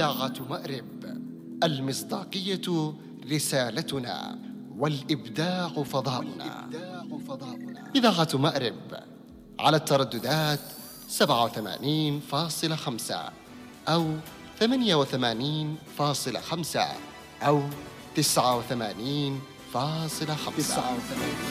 إذاعة مأرب، المصداقية رسالتنا، والإبداع فضاؤنا. إذاعة مأرب على الترددات 87.5 أو 88.5 أو 89.5.